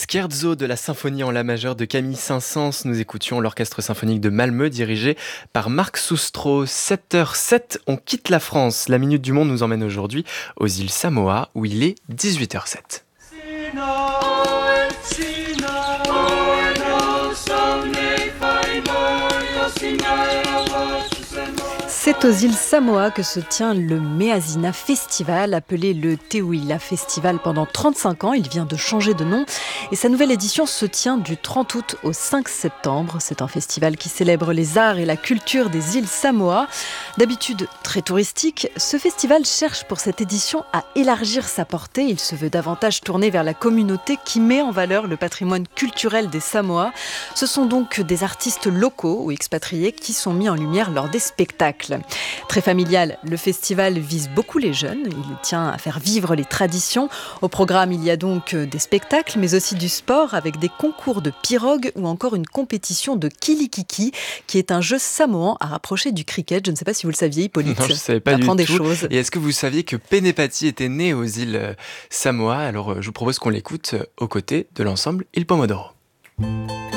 Scherzo de la symphonie en la majeure de Camille Saint-Saëns. Nous écoutions l'orchestre symphonique de Malmö dirigé par Marc Soustro. 7h07, on quitte la France. La Minute du Monde nous emmène aujourd'hui aux îles Samoa où il est 18h07. C'est aux îles Samoa que se tient le Meazina Festival, appelé le Te Huila Festival pendant 35 ans. Il vient de changer de nom et sa nouvelle édition se tient du 30 août au 5 septembre. C'est un festival qui célèbre les arts et la culture des îles Samoa. D'habitude très touristique, ce festival cherche pour cette édition à élargir sa portée. Il se veut davantage tourné vers la communauté qui met en valeur le patrimoine culturel des Samoa. Ce sont donc des artistes locaux ou expatriés qui sont mis en lumière lors des spectacles. Très familial, le festival vise beaucoup les jeunes. Il tient à faire vivre les traditions. Au programme, il y a donc des spectacles, mais aussi du sport avec des concours de pirogue ou encore une compétition de kilikiki, qui est un jeu samoan à rapprocher du cricket. Je ne sais pas si vous le saviez, Hippolyte. Non, je ne savais pas du tout. Des choses. Et est-ce que vous saviez que Penepati était né aux îles Samoa ? Alors, je vous propose qu'on l'écoute aux côtés de l'ensemble Il Pomodoro.